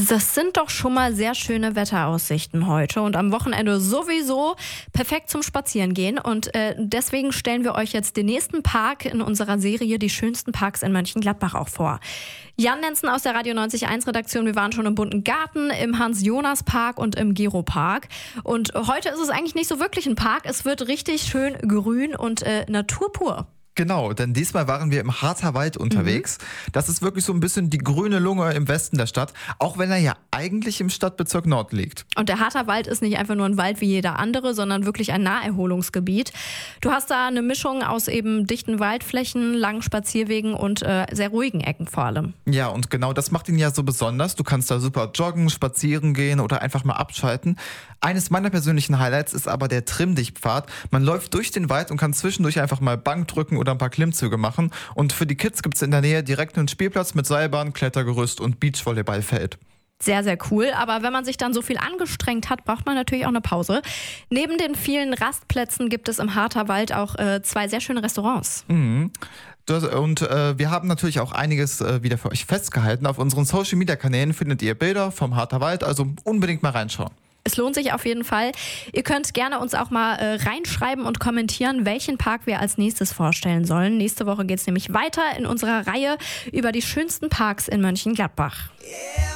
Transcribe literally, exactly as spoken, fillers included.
Das sind doch schon mal sehr schöne Wetteraussichten heute und am Wochenende sowieso perfekt zum Spazierengehen. Und äh, deswegen stellen wir euch jetzt den nächsten Park in unserer Serie Die schönsten Parks in Mönchengladbach auch vor. Jan Nenzen aus der Radio neunzig Komma eins Redaktion. Wir waren schon im Bunten Garten, im Hans-Jonas-Park und im Gero-Park. Und heute ist es eigentlich nicht so wirklich ein Park. Es wird richtig schön grün und äh, Natur pur. Genau, denn diesmal waren wir im Harter Wald unterwegs. Mhm. Das ist wirklich so ein bisschen die grüne Lunge im Westen der Stadt, auch wenn er ja eigentlich im Stadtbezirk Nord liegt. Und der Harter Wald ist nicht einfach nur ein Wald wie jeder andere, sondern wirklich ein Naherholungsgebiet. Du hast da eine Mischung aus eben dichten Waldflächen, langen Spazierwegen und äh, sehr ruhigen Ecken vor allem. Ja, und genau das macht ihn ja so besonders. Du kannst da super joggen, spazieren gehen oder einfach mal abschalten. Eines meiner persönlichen Highlights ist aber der Trimm-Dich-Pfad. Man läuft durch den Wald und kann zwischendurch einfach mal Bank drücken oder ein paar Klimmzüge machen. Und für die Kids gibt es in der Nähe direkt einen Spielplatz mit Seilbahn, Klettergerüst und Beachvolleyballfeld. Sehr, sehr cool. Aber wenn man sich dann so viel angestrengt hat, braucht man natürlich auch eine Pause. Neben den vielen Rastplätzen gibt es im Harter Wald auch äh, zwei sehr schöne Restaurants. Mhm. Das, und äh, wir haben natürlich auch einiges äh, wieder für euch festgehalten. Auf unseren Social-Media-Kanälen findet ihr Bilder vom Harter Wald, also unbedingt mal reinschauen. Es lohnt sich auf jeden Fall. Ihr könnt gerne uns auch mal äh, reinschreiben und kommentieren, welchen Park wir als nächstes vorstellen sollen. Nächste Woche geht es nämlich weiter in unserer Reihe über die schönsten Parks in Mönchengladbach. Yeah.